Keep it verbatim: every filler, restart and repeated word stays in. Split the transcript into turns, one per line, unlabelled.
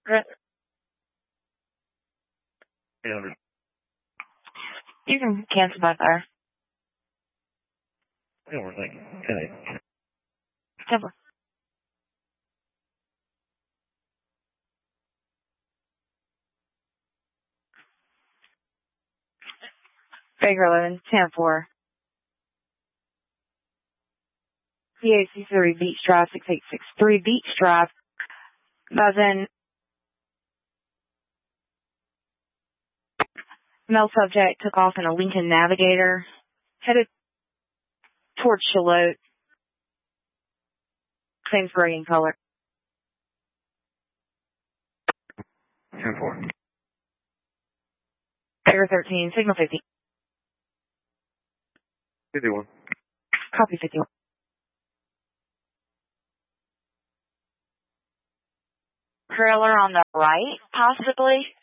eight hundred.
You can cancel by fire.
Yeah, we're thinking. Okay.
Temple. Baker eleven, ten four. P A C three, Beach Drive, six eight six three, Beach Drive. Buzzin. Male subject took off in a Lincoln Navigator, headed towards Charlotte. Same gray in color.
ten four.
Baker thirteen, signal fifty.
fifty-one.
Copy fifty-one. Trailer on the right, possibly.